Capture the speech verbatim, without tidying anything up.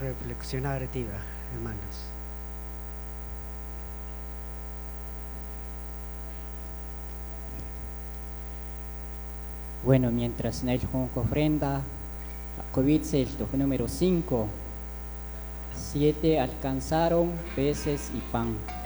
reflexionar, tira, hermanos. Bueno, mientras en el ofrenda, COVID número cinco, siete alcanzaron peces y pan.